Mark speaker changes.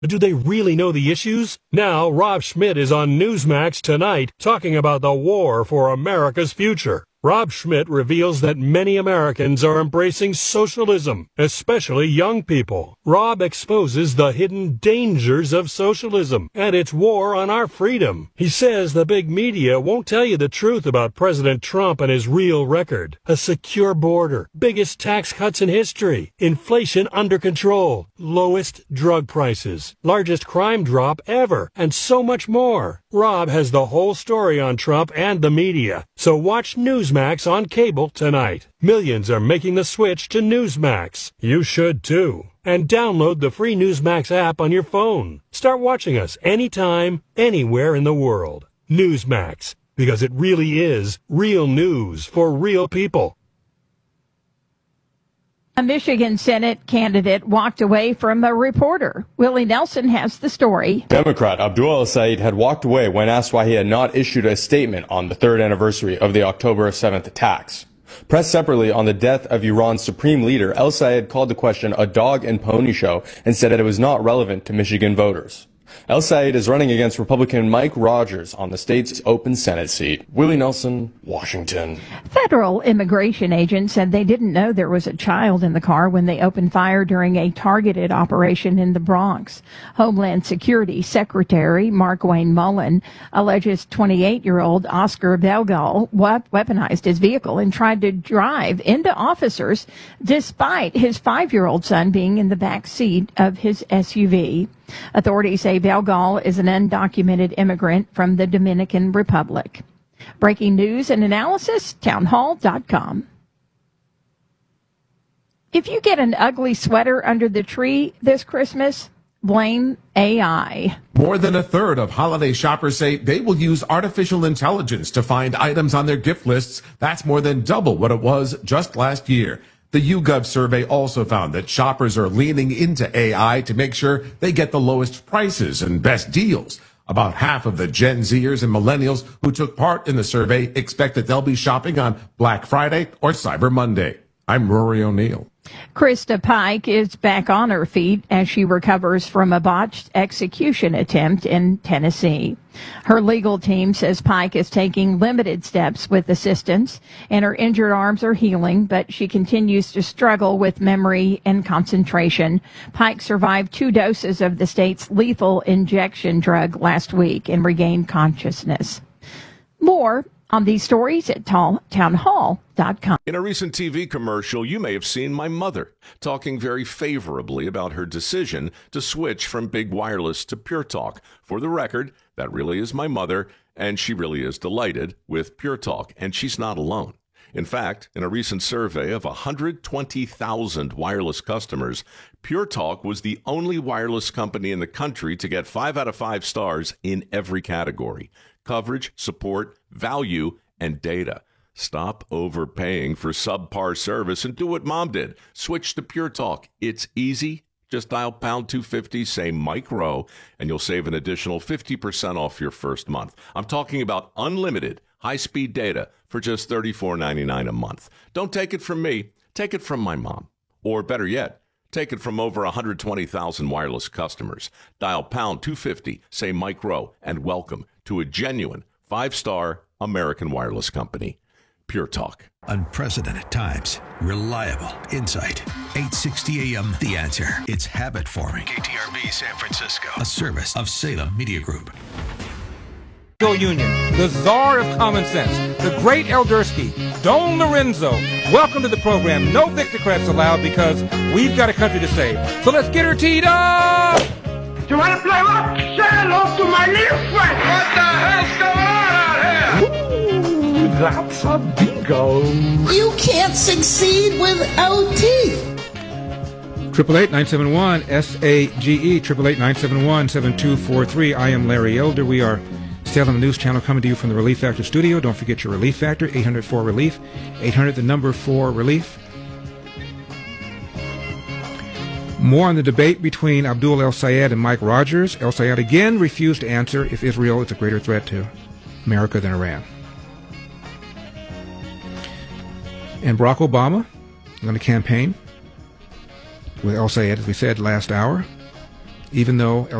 Speaker 1: But do they really know the issues? Now, Rob Schmidt is on Newsmax tonight talking about the war for America's future. Rob Schmidt reveals that many Americans are embracing socialism, especially young people. Rob exposes the hidden dangers of socialism and its war on our freedom. He says the big media won't tell you the truth about President Trump and his real record. A secure border, biggest tax cuts in history, inflation under control, lowest drug prices, largest crime drop ever, and so much more. Rob has the whole story on Trump and the media, so watch Newsmax on cable tonight. Millions are making the switch to Newsmax. You should too. And download the free Newsmax app on your phone. Start watching us anytime, anywhere in the world. Newsmax, because it really is real news for real people.
Speaker 2: A Michigan Senate candidate walked away from a reporter. Willie Nelson has the story.
Speaker 3: Democrat Abdul El-Sayed had walked away when asked why he had not issued a statement on the third anniversary of the October 7th attacks. Pressed separately on the death of Iran's supreme leader, El-Sayed called the question a dog and pony show and said that it was not relevant to Michigan voters. El-Sayed is running against Republican Mike Rogers on the state's open Senate seat. Willie Nelson, Washington.
Speaker 2: Federal immigration agents said they didn't know there was a child in the car when they opened fire during a targeted operation in the Bronx. Homeland Security Secretary Mark Wayne Mullen alleges 28-year-old Oscar Belgal weaponized his vehicle and tried to drive into officers despite his 5-year-old son being in the back seat of his SUV. Authorities say Belgal is an undocumented immigrant from the Dominican Republic. Breaking news and analysis, townhall.com. If you get an ugly sweater under the tree this Christmas, blame AI.
Speaker 4: More than a third of holiday shoppers say they will use artificial intelligence to find items on their gift lists. That's more than double what it was just last year. The YouGov survey also found that shoppers are leaning into AI to make sure they get the lowest prices and best deals. About half of the Gen Zers and millennials who took part in the survey expect that they'll be shopping on Black Friday or Cyber Monday. I'm Rory O'Neill.
Speaker 2: Krista Pike is back on her feet as she recovers from a botched execution attempt in Tennessee. Her legal team says Pike is taking limited steps with assistance, and her injured arms are healing, but she continues to struggle with memory and concentration. Pike survived 2 doses of the state's lethal injection drug last week and regained consciousness. More on these stories at townhall.com.
Speaker 5: In a recent TV commercial, you may have seen my mother talking very favorably about her decision to switch from big wireless to Pure Talk. For the record, that really is my mother, and she really is delighted with Pure Talk, and she's not alone. In fact, in a recent survey of 120,000 wireless customers, Pure Talk was the only wireless company in the country to get 5 out of 5 stars in every category: coverage, support, value, and data. Stop overpaying for subpar service and do what Mom did. Switch to Pure Talk. It's easy. Just dial pound 250, say Mike Rowe, and you'll save an additional 50% off your first month. I'm talking about unlimited high-speed data for just $34.99 a month. Don't take it from me. Take it from my mom. Or better yet, take it from over 120,000 wireless customers. Dial pound 250, say Mike Rowe, and welcome to a genuine 5-star American wireless company. Pure Talk.
Speaker 6: Unprecedented times. Reliable insight. 860 AM The Answer. It's habit forming. KTRB San Francisco. A service of Salem Media Group.
Speaker 7: Union, the czar of common sense, the great Eldersky, Don Lorenzo. Welcome to the program. No Victocrats allowed because we've got a country to save. So let's get her teed up!
Speaker 8: You want to play what? Say hello to my little friend. What the hell's going on out here?
Speaker 9: Ooh, that's a bingo.
Speaker 10: You can't succeed without teeth.
Speaker 7: 888-971-SAGE, 888-971-7243. I am Larry Elder. We are Salem News Channel coming to you from the Relief Factor studio. Don't forget your Relief Factor, 800-4-RELIEF, 800-4-RELIEF. More on the debate between Abdul El-Sayed and Mike Rogers. El-Sayed again refused to answer if Israel is a greater threat to America than Iran. And Barack Obama is going to campaign with El-Sayed, as we said last hour. even though